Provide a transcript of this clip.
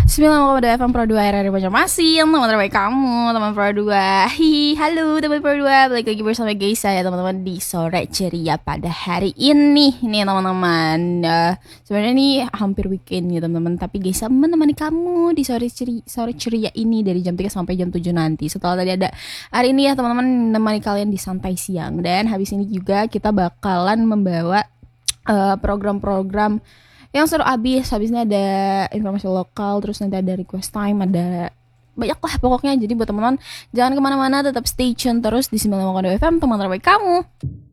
9,2 FM Pro 2 RRI Banjarmasin. Teman terbaik kamu, teman Pro 2. Halo teman Pro 2, balik lagi bersama guys saya teman-teman di sore ceria pada hari ini. Nih teman-teman, sebenarnya ini hampir weekend ya teman-teman, tapi guys saya menemani kamu di sore ceria ini dari jam 3 sampai jam 7 nanti. Setelah tadi ada hari ini ya teman-teman, menemani kalian di santai siang. Dan habis ini juga kita bakalan membawa program-program yang seru habisnya ada informasi lokal, terus nanti ada request time, ada banyak lah pokoknya. Jadi buat teman-teman jangan kemana-mana, tetap stay tune terus di 9,2 FM teman terbaik kamu.